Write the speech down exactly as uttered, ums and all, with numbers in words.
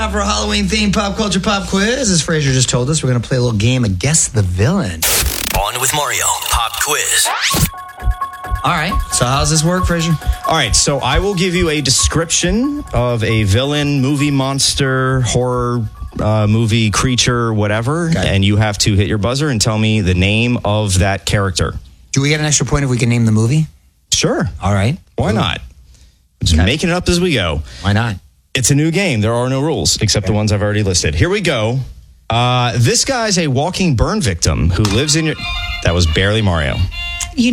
For a Halloween themed pop culture pop quiz, as Fraser just told us, we're going to play a little game of Guess the Villain. On with Mario, pop quiz. All right, so how does this work, Fraser? All right, so I will give you a description of a villain, movie, monster, horror uh, movie, creature, whatever, Okay. and you have to hit your buzzer and tell me the name of that character. Do we get an extra point if we can name the movie? Sure. All right. Why not? Just Okay. making it up as we go. Why not? It's a new game. There are no rules except the ones I've already listed. Here we go. Uh, this guy's a walking burn victim who lives in your... That was barely Mario.